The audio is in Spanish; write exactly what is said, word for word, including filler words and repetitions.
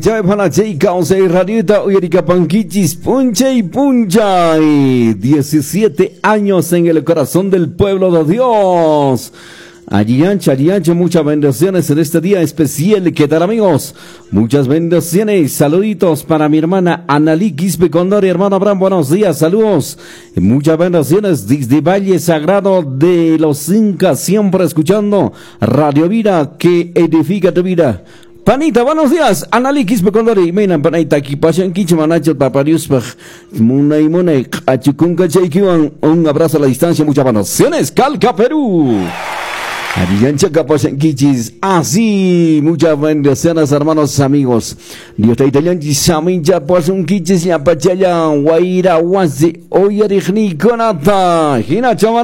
Ya para Chicos y Radiota Uyerika Panquichis Puncha y Puncha y diecisiete años en el corazón del pueblo de Dios. Allí ancha, allí ancha, muchas bendiciones en este día especial. ¿Qué tal, amigos? Muchas bendiciones, saluditos para mi hermana Analí Quispe Condori, hermano Abraham, buenos días, saludos. Y muchas bendiciones desde Valle Sagrado de los Incas, siempre escuchando Radio Vida, que edifica tu vida. Panita, buenos días. Analí Quispe Condori, menan panita aquí pasan quiche manacho paparius pag munay munay achukun chaykiwan. Un abrazo a la distancia, muchas bendiciones. Calca, Perú. Ariancha Capasanquichis, así, muchas bendiciones, hermanos, amigos. Dios te italian, Samincha, Pasunquichis, y Apachaya, Guaira, Wasi, Oyarigni, Conata, Hina Chaman.